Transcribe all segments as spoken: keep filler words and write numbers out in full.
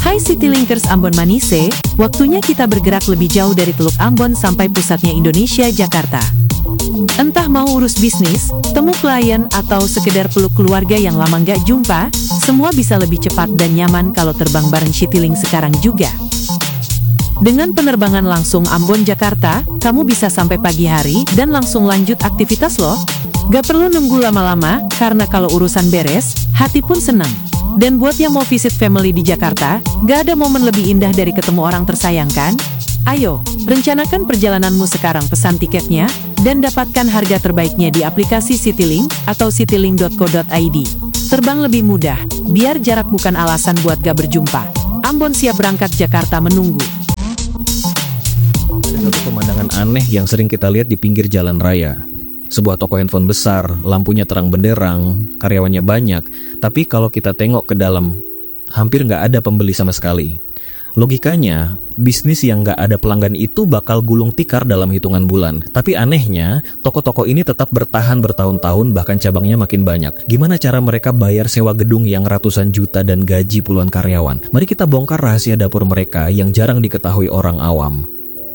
Hai Citylinkers Ambon Manise, waktunya kita bergerak lebih jauh dari Teluk Ambon sampai pusatnya Indonesia, Jakarta. Entah mau urus bisnis, temu klien, atau sekedar peluk keluarga yang lama nggak jumpa, semua bisa lebih cepat dan nyaman kalau terbang bareng Citylink sekarang juga. Dengan penerbangan langsung Ambon-Jakarta, kamu bisa sampai pagi hari dan langsung lanjut aktivitas loh. Gak perlu nunggu lama-lama, karena kalau urusan beres, hati pun senang. Dan buat yang mau visit family di Jakarta, gak ada momen lebih indah dari ketemu orang tersayang kan? Ayo, rencanakan perjalananmu sekarang, pesan tiketnya, dan dapatkan harga terbaiknya di aplikasi Citylink atau citylink dot co dot i d. Terbang lebih mudah, biar jarak bukan alasan buat gak berjumpa. Ambon siap berangkat, Jakarta menunggu. Ada satu pemandangan aneh yang sering kita lihat di pinggir jalan raya. Sebuah toko handphone besar, lampunya terang benderang, karyawannya banyak, tapi kalau kita tengok ke dalam, hampir nggak ada pembeli sama sekali. Logikanya, bisnis yang nggak ada pelanggan itu bakal gulung tikar dalam hitungan bulan. Tapi anehnya, toko-toko ini tetap bertahan bertahun-tahun, bahkan cabangnya makin banyak. Gimana cara mereka bayar sewa gedung yang ratusan juta dan gaji puluhan karyawan? Mari kita bongkar rahasia dapur mereka yang jarang diketahui orang awam.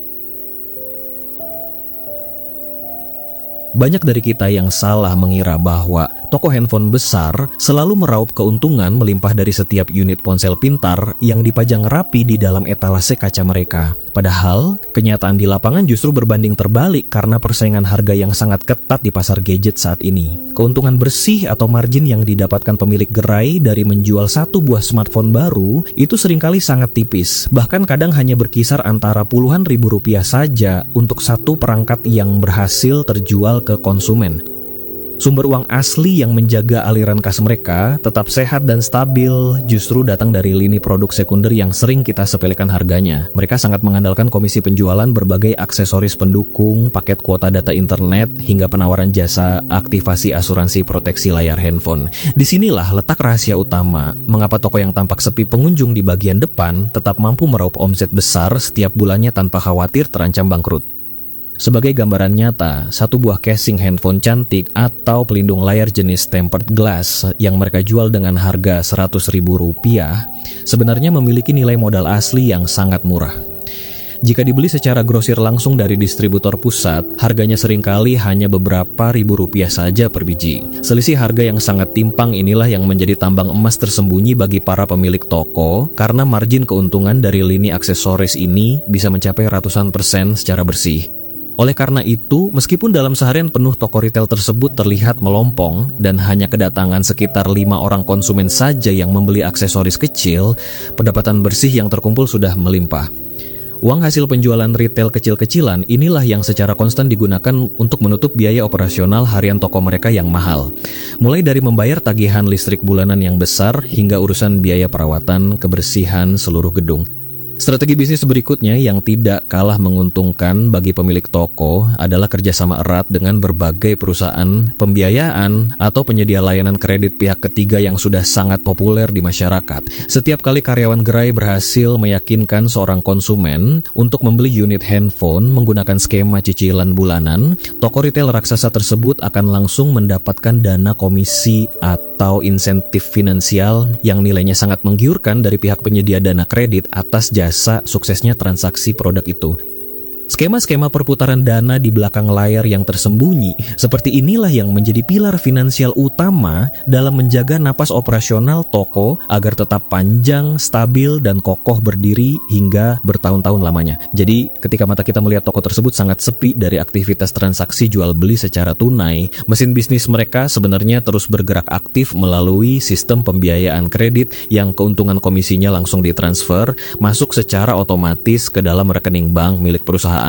Banyak dari kita yang salah mengira bahwa toko handphone besar selalu meraup keuntungan melimpah dari setiap unit ponsel pintar yang dipajang rapi di dalam etalase kaca mereka. Padahal, kenyataan di lapangan justru berbanding terbalik karena persaingan harga yang sangat ketat di pasar gadget saat ini. Keuntungan bersih atau margin yang didapatkan pemilik gerai dari menjual satu buah smartphone baru itu seringkali sangat tipis. Bahkan kadang hanya berkisar antara puluhan ribu rupiah saja untuk satu perangkat yang berhasil terjual ke konsumen. Sumber uang asli yang menjaga aliran kas mereka tetap sehat dan stabil justru datang dari lini produk sekunder yang sering kita sepelekan harganya. Mereka sangat mengandalkan komisi penjualan berbagai aksesoris pendukung, paket kuota data internet, hingga penawaran jasa aktivasi asuransi proteksi layar handphone. Disinilah letak rahasia utama mengapa toko yang tampak sepi pengunjung di bagian depan tetap mampu meraup omset besar setiap bulannya tanpa khawatir terancam bangkrut. Sebagai gambaran nyata, satu buah casing handphone cantik atau pelindung layar jenis tempered glass yang mereka jual dengan harga seratus ribu rupiah sebenarnya memiliki nilai modal asli yang sangat murah. Jika dibeli secara grosir langsung dari distributor pusat, harganya seringkali hanya beberapa ribu rupiah saja per biji. Selisih harga yang sangat timpang inilah yang menjadi tambang emas tersembunyi bagi para pemilik toko karena margin keuntungan dari lini aksesoris ini bisa mencapai ratusan persen secara bersih. Oleh karena itu, meskipun dalam seharian penuh toko retail tersebut terlihat melompong dan hanya kedatangan sekitar lima orang konsumen saja yang membeli aksesoris kecil, pendapatan bersih yang terkumpul sudah melimpah. Uang hasil penjualan retail kecil-kecilan inilah yang secara konstan digunakan untuk menutup biaya operasional harian toko mereka yang mahal. Mulai dari membayar tagihan listrik bulanan yang besar hingga urusan biaya perawatan, kebersihan seluruh gedung. Strategi bisnis berikutnya yang tidak kalah menguntungkan bagi pemilik toko adalah kerjasama erat dengan berbagai perusahaan pembiayaan atau penyedia layanan kredit pihak ketiga yang sudah sangat populer di masyarakat. Setiap kali karyawan gerai berhasil meyakinkan seorang konsumen untuk membeli unit handphone menggunakan skema cicilan bulanan, toko retail raksasa tersebut akan langsung mendapatkan dana komisi atau insentif finansial yang nilainya sangat menggiurkan dari pihak penyedia dana kredit atas jasa Jasa suksesnya transaksi produk itu. Skema-skema perputaran dana di belakang layar yang tersembunyi seperti inilah yang menjadi pilar finansial utama dalam menjaga napas operasional toko agar tetap panjang, stabil, dan kokoh berdiri hingga bertahun-tahun lamanya. Jadi ketika mata kita melihat toko tersebut sangat sepi dari aktivitas transaksi jual beli secara tunai, mesin bisnis mereka sebenarnya terus bergerak aktif melalui sistem pembiayaan kredit yang keuntungan komisinya langsung ditransfer masuk secara otomatis ke dalam rekening bank milik perusahaan.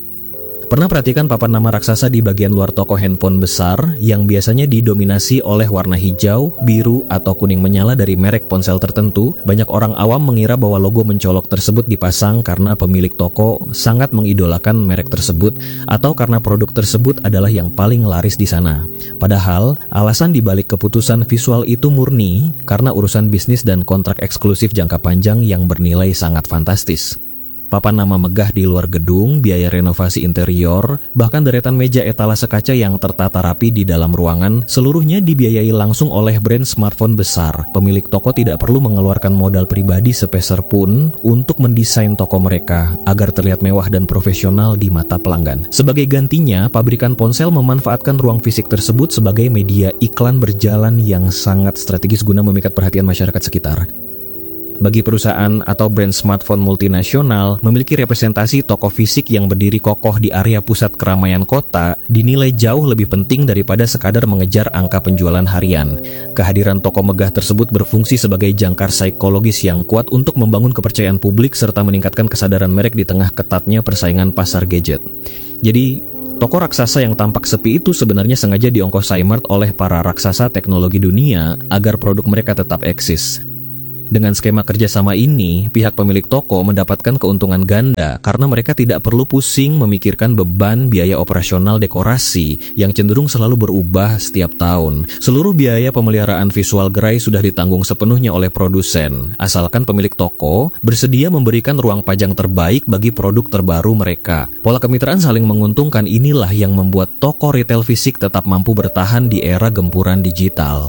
Pernah perhatikan papan nama raksasa di bagian luar toko handphone besar yang biasanya didominasi oleh warna hijau, biru, atau kuning menyala dari merek ponsel tertentu? Banyak orang awam mengira bahwa logo mencolok tersebut dipasang karena pemilik toko sangat mengidolakan merek tersebut atau karena produk tersebut adalah yang paling laris di sana. Padahal, alasan dibalik keputusan visual itu murni karena urusan bisnis dan kontrak eksklusif jangka panjang yang bernilai sangat fantastis. Papan nama megah di luar gedung, biaya renovasi interior, bahkan deretan meja etalase kaca yang tertata rapi di dalam ruangan, seluruhnya dibiayai langsung oleh brand smartphone besar. Pemilik toko tidak perlu mengeluarkan modal pribadi sepeser pun untuk mendesain toko mereka agar terlihat mewah dan profesional di mata pelanggan. Sebagai gantinya, pabrikan ponsel memanfaatkan ruang fisik tersebut sebagai media iklan berjalan yang sangat strategis guna memikat perhatian masyarakat sekitar. Bagi perusahaan atau brand smartphone multinasional, memiliki representasi toko fisik yang berdiri kokoh di area pusat keramaian kota dinilai jauh lebih penting daripada sekadar mengejar angka penjualan harian. Kehadiran toko megah tersebut berfungsi sebagai jangkar psikologis yang kuat untuk membangun kepercayaan publik serta meningkatkan kesadaran merek di tengah ketatnya persaingan pasar gadget. Jadi, toko raksasa yang tampak sepi itu sebenarnya sengaja diongkos-imert oleh para raksasa teknologi dunia agar produk mereka tetap eksis. Dengan skema kerjasama ini, pihak pemilik toko mendapatkan keuntungan ganda karena mereka tidak perlu pusing memikirkan beban biaya operasional dekorasi yang cenderung selalu berubah setiap tahun. Seluruh biaya pemeliharaan visual gerai sudah ditanggung sepenuhnya oleh produsen, asalkan pemilik toko bersedia memberikan ruang pajang terbaik bagi produk terbaru mereka. Pola kemitraan saling menguntungkan inilah yang membuat toko retail fisik tetap mampu bertahan di era gempuran digital.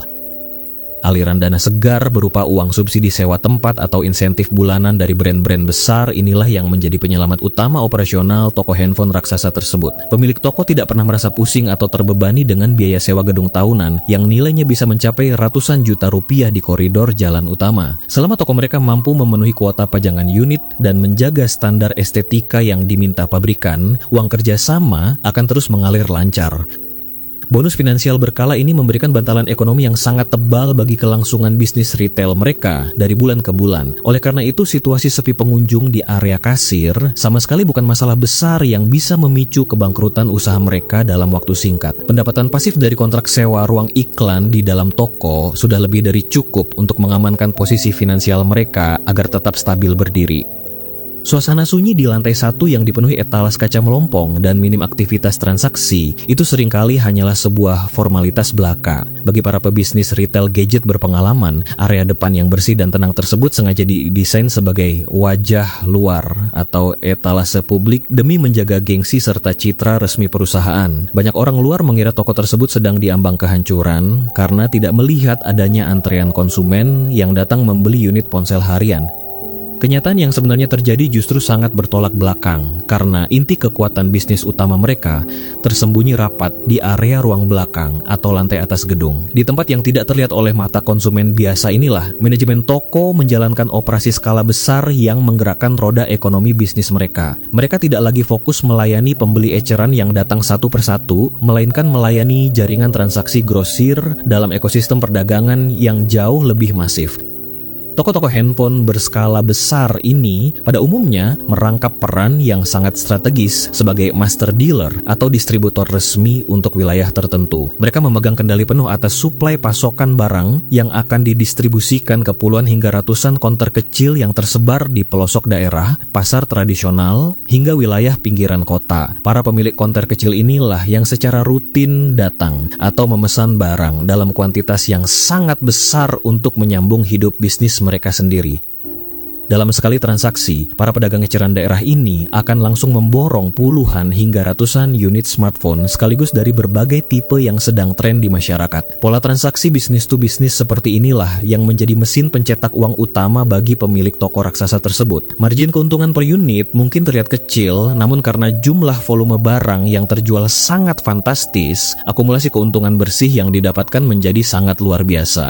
Aliran dana segar berupa uang subsidi sewa tempat atau insentif bulanan dari brand-brand besar inilah yang menjadi penyelamat utama operasional toko handphone raksasa tersebut. Pemilik toko tidak pernah merasa pusing atau terbebani dengan biaya sewa gedung tahunan yang nilainya bisa mencapai ratusan juta rupiah di koridor jalan utama. Selama toko mereka mampu memenuhi kuota pajangan unit dan menjaga standar estetika yang diminta pabrikan, uang kerjasama akan terus mengalir lancar. Bonus finansial berkala ini memberikan bantalan ekonomi yang sangat tebal bagi kelangsungan bisnis retail mereka dari bulan ke bulan. Oleh karena itu, situasi sepi pengunjung di area kasir sama sekali bukan masalah besar yang bisa memicu kebangkrutan usaha mereka dalam waktu singkat. Pendapatan pasif dari kontrak sewa ruang iklan di dalam toko sudah lebih dari cukup untuk mengamankan posisi finansial mereka agar tetap stabil berdiri. Suasana sunyi di lantai satu yang dipenuhi etalas kaca melompong dan minim aktivitas transaksi itu seringkali hanyalah sebuah formalitas belaka. Bagi para pebisnis retail gadget berpengalaman, area depan yang bersih dan tenang tersebut sengaja didesain sebagai wajah luar atau etalase publik demi menjaga gengsi serta citra resmi perusahaan. Banyak orang luar mengira toko tersebut sedang diambang kehancuran karena tidak melihat adanya antrean konsumen yang datang membeli unit ponsel harian. Kenyataan yang sebenarnya terjadi justru sangat bertolak belakang karena inti kekuatan bisnis utama mereka tersembunyi rapat di area ruang belakang atau lantai atas gedung. Di tempat yang tidak terlihat oleh mata konsumen biasa inilah, manajemen toko menjalankan operasi skala besar yang menggerakkan roda ekonomi bisnis mereka. Mereka tidak lagi fokus melayani pembeli eceran yang datang satu persatu, melainkan melayani jaringan transaksi grosir dalam ekosistem perdagangan yang jauh lebih masif. Toko-toko handphone berskala besar ini pada umumnya merangkap peran yang sangat strategis sebagai master dealer atau distributor resmi untuk wilayah tertentu. Mereka memegang kendali penuh atas suplai pasokan barang yang akan didistribusikan ke puluhan hingga ratusan konter kecil yang tersebar di pelosok daerah, pasar tradisional, hingga wilayah pinggiran kota. Para pemilik konter kecil inilah yang secara rutin datang atau memesan barang dalam kuantitas yang sangat besar untuk menyambung hidup bisnis mereka sendiri. Dalam sekali transaksi, para pedagang eceran daerah ini akan langsung memborong puluhan hingga ratusan unit smartphone sekaligus dari berbagai tipe yang sedang tren di masyarakat. Pola transaksi bisnis to bisnis seperti inilah yang menjadi mesin pencetak uang utama bagi pemilik toko raksasa tersebut. Margin keuntungan per unit mungkin terlihat kecil, namun karena jumlah volume barang yang terjual sangat fantastis, akumulasi keuntungan bersih yang didapatkan menjadi sangat luar biasa.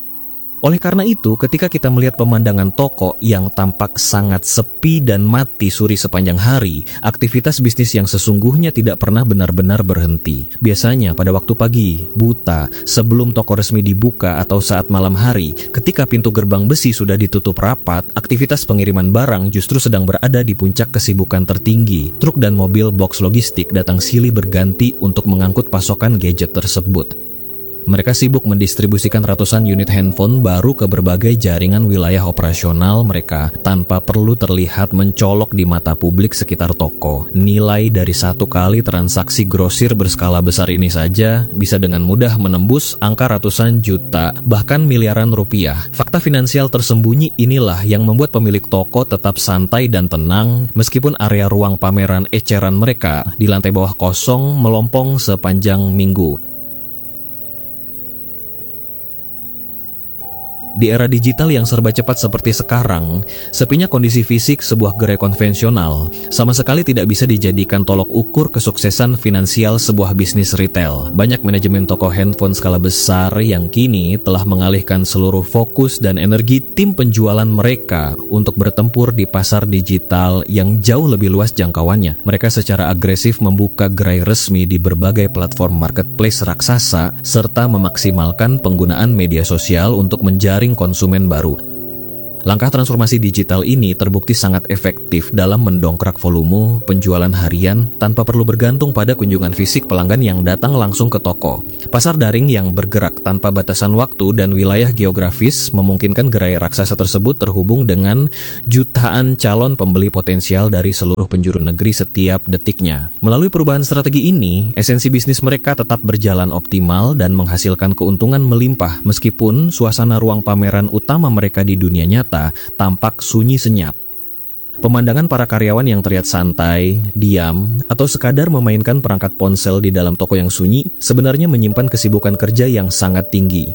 Oleh karena itu, ketika kita melihat pemandangan toko yang tampak sangat sepi dan mati suri sepanjang hari, aktivitas bisnis yang sesungguhnya tidak pernah benar-benar berhenti. Biasanya pada waktu pagi, buta, sebelum toko resmi dibuka atau saat malam hari, ketika pintu gerbang besi sudah ditutup rapat, aktivitas pengiriman barang justru sedang berada di puncak kesibukan tertinggi. Truk dan mobil box logistik datang silih berganti untuk mengangkut pasokan gadget tersebut. Mereka sibuk mendistribusikan ratusan unit handphone baru ke berbagai jaringan wilayah operasional mereka tanpa perlu terlihat mencolok di mata publik sekitar toko. Nilai dari satu kali transaksi grosir berskala besar ini saja bisa dengan mudah menembus angka ratusan juta, bahkan miliaran rupiah. Fakta finansial tersembunyi inilah yang membuat pemilik toko tetap santai dan tenang meskipun area ruang pameran eceran mereka di lantai bawah kosong melompong sepanjang minggu. Di era digital yang serba cepat seperti sekarang, sepinya kondisi fisik sebuah gerai konvensional sama sekali tidak bisa dijadikan tolok ukur kesuksesan finansial sebuah bisnis retail. Banyak manajemen toko handphone skala besar yang kini telah mengalihkan seluruh fokus dan energi tim penjualan mereka untuk bertempur di pasar digital yang jauh lebih luas jangkauannya. Mereka secara agresif membuka gerai resmi di berbagai platform marketplace raksasa serta memaksimalkan penggunaan media sosial untuk menjaring konsumen baru. Langkah transformasi digital ini terbukti sangat efektif dalam mendongkrak volume penjualan harian tanpa perlu bergantung pada kunjungan fisik pelanggan yang datang langsung ke toko. Pasar daring yang bergerak tanpa batasan waktu dan wilayah geografis memungkinkan gerai raksasa tersebut terhubung dengan jutaan calon pembeli potensial dari seluruh penjuru negeri setiap detiknya. Melalui perubahan strategi ini, esensi bisnis mereka tetap berjalan optimal dan menghasilkan keuntungan melimpah meskipun suasana ruang pameran utama mereka di dunia nyata tampak sunyi senyap. Pemandangan para karyawan yang terlihat santai, diam, atau sekadar memainkan perangkat ponsel di dalam toko yang sunyi sebenarnya menyimpan kesibukan kerja yang sangat tinggi.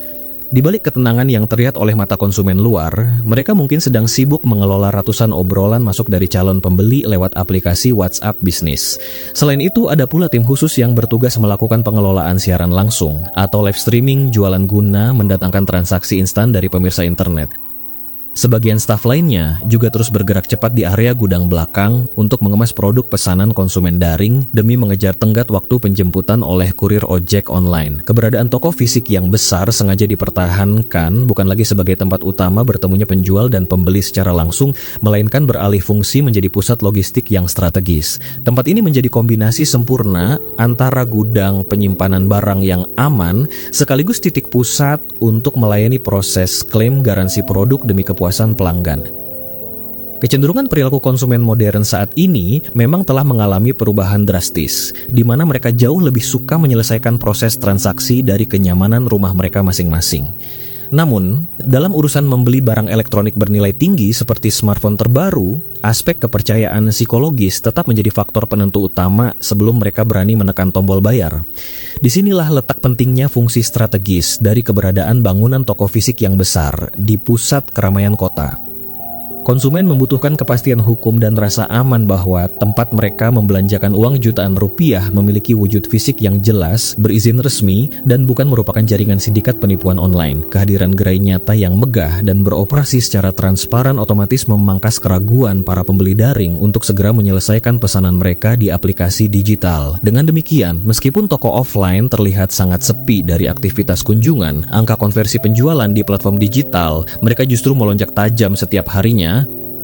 Di balik ketenangan yang terlihat oleh mata konsumen luar, mereka mungkin sedang sibuk mengelola ratusan obrolan masuk dari calon pembeli lewat aplikasi WhatsApp bisnis. Selain itu, ada pula tim khusus yang bertugas melakukan pengelolaan siaran langsung atau live streaming jualan guna mendatangkan transaksi instan dari pemirsa internet. Sebagian staf lainnya juga terus bergerak cepat di area gudang belakang untuk mengemas produk pesanan konsumen daring demi mengejar tenggat waktu penjemputan oleh kurir ojek online. Keberadaan toko fisik yang besar sengaja dipertahankan bukan lagi sebagai tempat utama bertemunya penjual dan pembeli secara langsung, melainkan beralih fungsi menjadi pusat logistik yang strategis. Tempat ini menjadi kombinasi sempurna antara gudang penyimpanan barang yang aman sekaligus titik pusat untuk melayani proses klaim garansi produk demi kepuasan kepuasan pelanggan. Kecenderungan perilaku konsumen modern saat ini memang telah mengalami perubahan drastis, di mana mereka jauh lebih suka menyelesaikan proses transaksi dari kenyamanan rumah mereka masing-masing. Namun, dalam urusan membeli barang elektronik bernilai tinggi seperti smartphone terbaru, aspek kepercayaan psikologis tetap menjadi faktor penentu utama sebelum mereka berani menekan tombol bayar. Disinilah letak pentingnya fungsi strategis dari keberadaan bangunan toko fisik yang besar di pusat keramaian kota. Konsumen membutuhkan kepastian hukum dan rasa aman bahwa tempat mereka membelanjakan uang jutaan rupiah memiliki wujud fisik yang jelas, berizin resmi, dan bukan merupakan jaringan sindikat penipuan online. Kehadiran gerai nyata yang megah dan beroperasi secara transparan otomatis memangkas keraguan para pembeli daring untuk segera menyelesaikan pesanan mereka di aplikasi digital. Dengan demikian, meskipun toko offline terlihat sangat sepi dari aktivitas kunjungan, angka konversi penjualan di platform digital mereka justru melonjak tajam setiap harinya.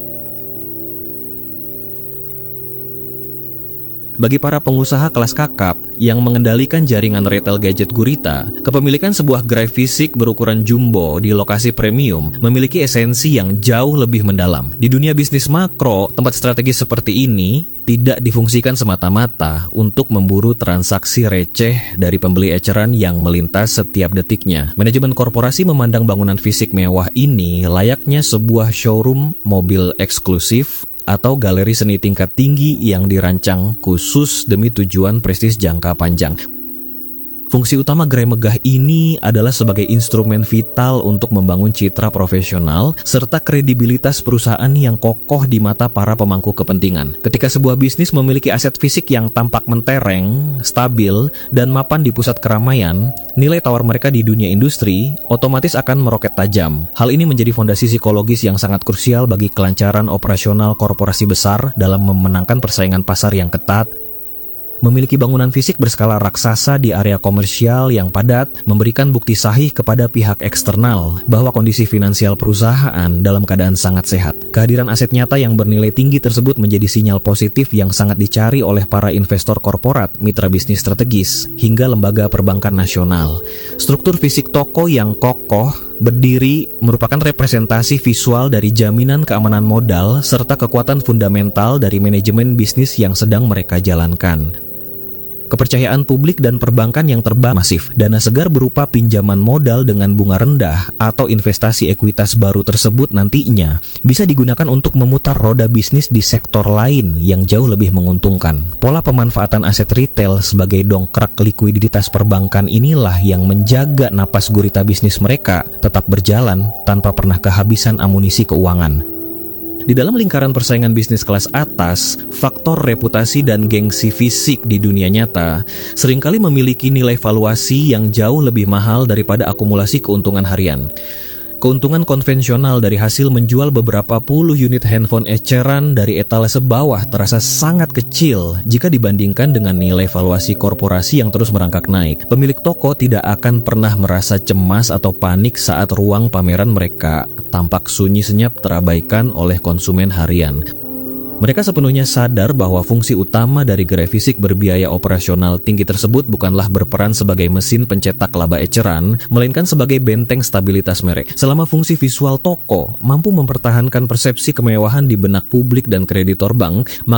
Bagi para pengusaha kelas kakap yang mengendalikan jaringan retail gadget gurita, kepemilikan sebuah gerai fisik berukuran jumbo di lokasi premium memiliki esensi yang jauh lebih mendalam. Di dunia bisnis makro, tempat strategis seperti ini tidak difungsikan semata-mata untuk memburu transaksi receh dari pembeli eceran yang melintas setiap detiknya. Manajemen korporasi memandang bangunan fisik mewah ini layaknya sebuah showroom mobil eksklusif atau galeri seni tingkat tinggi yang dirancang khusus demi tujuan prestis jangka panjang. Fungsi utama gerai megah ini adalah sebagai instrumen vital untuk membangun citra profesional serta kredibilitas perusahaan yang kokoh di mata para pemangku kepentingan. Ketika sebuah bisnis memiliki aset fisik yang tampak mentereng, stabil, dan mapan di pusat keramaian, nilai tawar mereka di dunia industri otomatis akan meroket tajam. Hal ini menjadi fondasi psikologis yang sangat krusial bagi kelancaran operasional korporasi besar dalam memenangkan persaingan pasar yang ketat. Memiliki bangunan fisik berskala raksasa di area komersial yang padat memberikan bukti sahih kepada pihak eksternal bahwa kondisi finansial perusahaan dalam keadaan sangat sehat. Kehadiran aset nyata yang bernilai tinggi tersebut menjadi sinyal positif yang sangat dicari oleh para investor korporat, mitra bisnis strategis, hingga lembaga perbankan nasional. Struktur fisik toko yang kokoh berdiri merupakan representasi visual dari jaminan keamanan modal serta kekuatan fundamental dari manajemen bisnis yang sedang mereka jalankan. Kepercayaan publik dan perbankan yang terbangun masif, dana segar berupa pinjaman modal dengan bunga rendah atau investasi ekuitas baru tersebut nantinya bisa digunakan untuk memutar roda bisnis di sektor lain yang jauh lebih menguntungkan. Pola pemanfaatan aset retail sebagai dongkrak likuiditas perbankan inilah yang menjaga napas gurita bisnis mereka tetap berjalan tanpa pernah kehabisan amunisi keuangan. Di dalam lingkaran persaingan bisnis kelas atas, faktor reputasi dan gengsi fisik di dunia nyata seringkali memiliki nilai valuasi yang jauh lebih mahal daripada akumulasi keuntungan harian. Keuntungan konvensional dari hasil menjual beberapa puluh unit handphone eceran dari etalase bawah terasa sangat kecil jika dibandingkan dengan nilai valuasi korporasi yang terus merangkak naik. Pemilik toko tidak akan pernah merasa cemas atau panik saat ruang pameran mereka tampak sunyi senyap terabaikan oleh konsumen harian. Mereka sepenuhnya sadar bahwa fungsi utama dari gerai fisik berbiaya operasional tinggi tersebut bukanlah berperan sebagai mesin pencetak laba eceran, melainkan sebagai benteng stabilitas merek. Selama fungsi visual toko mampu mempertahankan persepsi kemewahan di benak publik dan kreditor bank,